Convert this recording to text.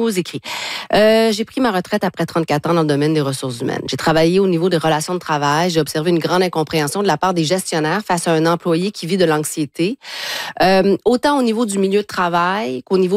vous écris. J'ai pris ma retraite après 34 ans dans le domaine des ressources humaines. J'ai travaillé au niveau des relations de travail. J'ai observé une grande incompréhension de la part des gestionnaires face à un employé qui vit de l'anxiété, autant au niveau du milieu de travail qu'au niveau